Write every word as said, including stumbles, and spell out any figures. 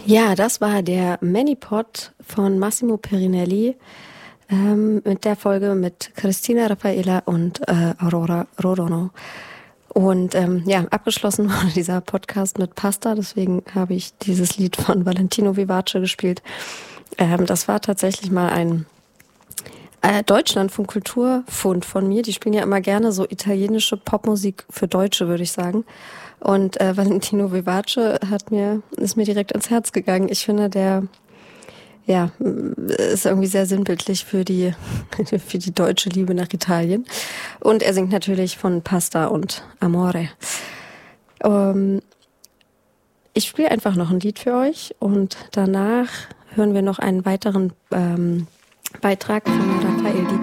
Ja, das war der Manipod von Massimo Perinelli ähm, mit der Folge mit Cristina Raffaella und äh, Aurora Rodono. Und ähm, ja, abgeschlossen wurde dieser Podcast mit Pasta, deswegen habe ich dieses Lied von Valentino Vivace gespielt. Ähm, das war tatsächlich mal ein äh, Deutschlandfunk Kulturfund von mir. Die spielen ja immer gerne so italienische Popmusik für Deutsche, würde ich sagen. Und äh, Valentino Vivace hat mir, ist mir direkt ins Herz gegangen. Ich finde, der ja, ist irgendwie sehr sinnbildlich für die, für die deutsche Liebe nach Italien. Und er singt natürlich von Pasta und Amore. Ähm, ich spiele einfach noch ein Lied für euch und danach hören wir noch einen weiteren ähm, Beitrag von Raphael Di